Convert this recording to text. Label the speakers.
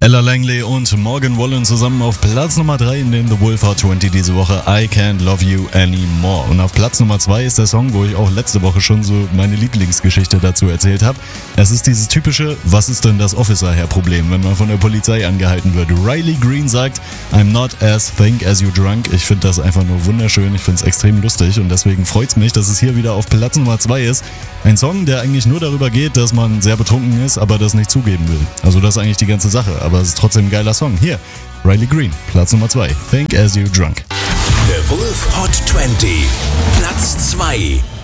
Speaker 1: Ella Langley und Morgan Wallen zusammen auf Platz Nummer 3 in den The Wolf Hot 20 diese Woche, I Can't Love You Anymore. Und auf Platz Nummer 2 ist der Song, wo ich auch letzte Woche schon so meine Lieblingsgeschichte dazu erzählt habe. Es ist dieses typische, was ist denn das Officer-Herr-Problem, wenn man von der Polizei angehalten wird. Riley Green sagt, I'm not as think as you drunk. Ich finde das einfach nur wunderschön, ich finde es extrem lustig und deswegen freut es mich, dass es hier wieder auf Platz Nummer 2 ist. Ein Song, der eigentlich nur darüber geht, dass man sehr betrunken ist, aber das nicht zugeben will. Also das ist eigentlich die ganze Sache, aber es ist trotzdem ein geiler Song. Hier, Riley Green, Platz Nummer 2, Think As You Drunk.
Speaker 2: The Wolf Hot 20, Platz 2.